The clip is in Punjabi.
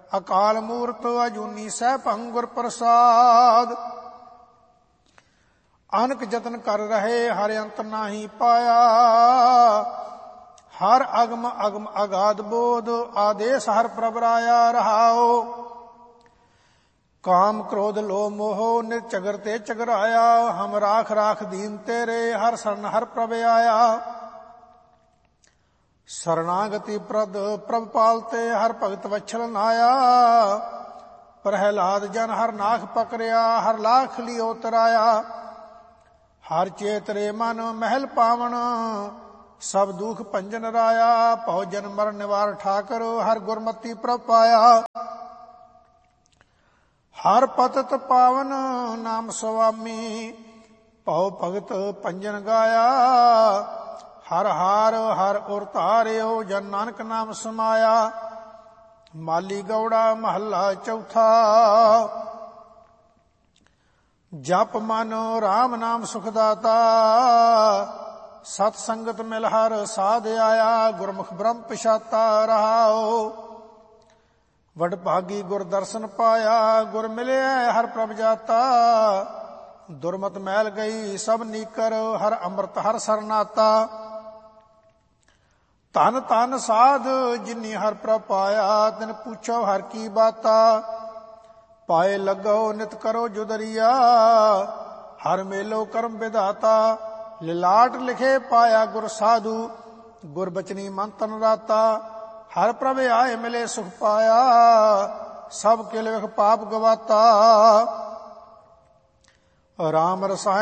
ਅਕਾਲ ਮੂਰਤ ਅਜੂਨੀ ਸੈਭੰ ਗੁਰ ਪ੍ਰਸਾਦ। ਅਨਕ ਜਤਨ ਕਰ ਰਹੇ ਹਰਿ ਅੰਤ ਨਾਹੀ ਪਾਇਆ, ਹਰ ਅਗਮ ਅਗਮ ਅਗਾਧ ਬੋਧ ਆਦੇਸ ਹਰ ਪ੍ਰਭ ਰਾਇਆ ਰਹਾਓ। ਕਾਮ ਕ੍ਰੋਧ ਲੋਭ ਮੋਹ ਨਿਰਚਗਰ ਤੇ ਚਗਰਾਇਆ, ਹਮ ਰਾਖ ਰਾਖ ਦੀਨ ਤੇਰੇ ਹਰ ਸਰਨ ਹਰ ਪ੍ਰਭ ਆਇਆ। ਸਰਨਾਗਤੀ ਪ੍ਰਦ ਪ੍ਰਭ ਪਾਲਤੇ ਹਰ ਭਗਤ ਵਛਲ ਨਾਇਆ, ਪ੍ਰਹਿਲਾਦ ਜਨ ਹਰ ਨਾਖ ਪਕਰਿਆ ਹਰ ਲਾਖ ਲਿਓ ਤਰਾਇਆ। ਹਰ ਚੇਤਰੇ ਮਨ ਮਹਿਲ ਪਾਵਨ ਸਭ ਦੁਖ ਭੰਜਨ ਰਾਇਆ, ਭਉ ਜਨ ਮਰਨ ਨਿਵਾਰ ਠਾਕਰ ਹਰ ਗੁਰਮਤੀ ਪ੍ਰਭ ਪਾਇਆ। ਹਰ ਪਤਤ ਪਾਵਨ ਨਾਮ ਸੁਆਮੀ, ਭਉ ਭਗਤ ਭੰਜਨ ਗਾਇਆ। ਹਰ ਹਾਰ ਹਰ ਉਰ ਧਾਰਿਓ ਜਨ ਨਾਨਕ ਨਾਮ ਸਮਾਇਆ। ਮਾਲੀ ਗੌੜਾ ਮਹੱਲਾ ਚੌਥਾ। ਜਪ ਮਨ ਰਾਮ ਨਾਮ ਸੁਖ ਦਾਤਾ, ਸਤ ਸੰਗਤ ਮਿਲ ਹਰ ਸਾਧ ਆਇਆ। ਗੁਰਮੁਖ ਬ੍ਰਹਮ ਪਛਾਤਾ ਰਹਾਓ, ਵਡ ਭਾਗੀ ਗੁਰ ਦਰਸ਼ਨ ਪਾਇਆ। ਗੁਰ ਮਿਲਿਆ ਹਰ ਪ੍ਰਭ ਜਾਤਾ, ਦੁਰਮਤ ਮੈਲ ਗਈ ਸਭ ਨੀਕਰ ਹਰ ਅੰਮ੍ਰਿਤ ਹਰ ਸਰਨਾਤਾ। ਧਨ ਧਨ ਸਾਧ ਜਿਨੀ ਹਰ ਪ੍ਰਭ ਪਾਇਆ, ਤਿਨ ਪੁੱਛੋ ਹਰ ਕੀ ਬਾਤਾ। ਪਾਏ ਲੱਗੋ ਨਿਤ ਕਰੋ ਜੁਦਰੀਆ, ਹਰ ਮੇਲੋ ਕਰਮ ਵਿਧਾਤਾ। ਲਿਲਾਟ ਲਿਖੇ ਪਾਇਆ ਗੁਰ ਸਾਧੂ, ਗੁਰ ਬਚਨੀ ਮਨ ਤਨ ਰਾਤਾ। ਹਰ ਪ੍ਰਭ ਆਏ ਮਿਲੇ ਸੁਖ ਪਾਇਆ, ਸਭ ਕਿਲ ਵਿਖ ਪਾਪ ਗਵਾਤਾ। ਰਾਮ ਰਸਾਇਣ